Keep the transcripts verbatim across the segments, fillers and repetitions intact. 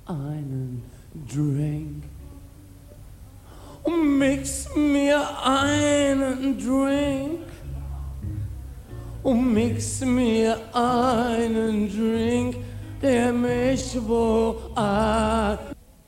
einen Drink. Mix mir einen Drink. Mix mir einen Drink, der mich wo an.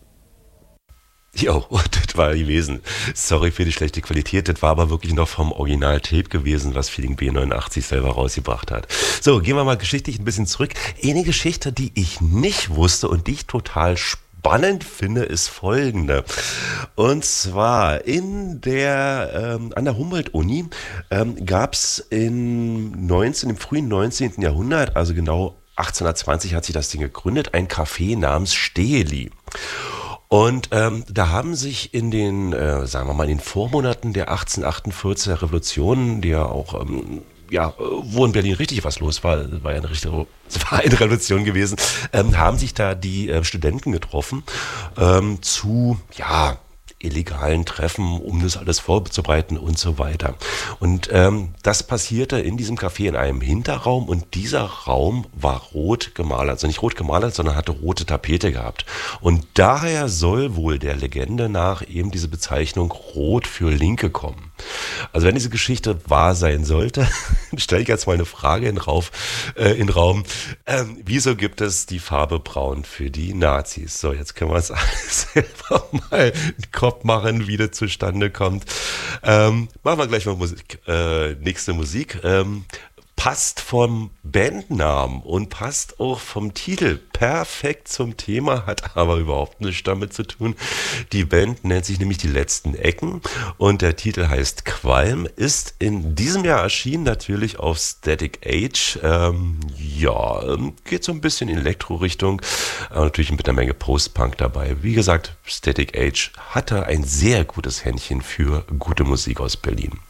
Jo, das war gewesen. Sorry für die schlechte Qualität, das war aber wirklich noch vom Original-Tape gewesen, was Feeling B neunundachtzig selber rausgebracht hat. So, gehen wir mal geschichtlich ein bisschen zurück. Eine Geschichte, die ich nicht wusste und die ich total spannend finde, ist folgende. Und zwar in der, ähm, an der Humboldt-Uni ähm, gab es in neunzehn, im frühen neunzehnten Jahrhundert, also genau achtzehnhundertzwanzig hat sich das Ding gegründet, ein Café namens Stehli. Und ähm, da haben sich in den, äh, sagen wir mal, in den Vormonaten der achtzehnhundertachtundvierziger Revolution, die ja auch, ähm, ja, wo in Berlin richtig was los war, war ja eine richtige, es war eine Revolution gewesen, ähm, haben sich da die äh, Studenten getroffen ähm, zu, ja, illegalen Treffen, um das alles vorzubereiten und so weiter. Und ähm, das passierte in diesem Café in einem Hinterraum und dieser Raum war rot gemalert. Also nicht rot gemalert, sondern hatte rote Tapete gehabt. Und daher soll wohl der Legende nach eben diese Bezeichnung Rot für Linke kommen. Also wenn diese Geschichte wahr sein sollte, stelle ich jetzt mal eine Frage in, Rauf, äh, in den Raum. Ähm, wieso gibt es die Farbe Braun für die Nazis? So, jetzt können wir uns alles selber mal den Kopf machen, wie das zustande kommt. Ähm, machen wir gleich mal Musik. Äh, nächste Musik. Ähm, passt vom Bandnamen und passt auch vom Titel perfekt zum Thema, hat aber überhaupt nichts damit zu tun. Die Band nennt sich nämlich Die letzten Ecken und der Titel heißt Qualm, ist in diesem Jahr erschienen, natürlich auf Static Age. Ähm, ja, geht so ein bisschen in Elektro-Richtung, aber natürlich mit einer Menge Post-Punk dabei. Wie gesagt, Static Age hatte ein sehr gutes Händchen für gute Musik aus Berlin.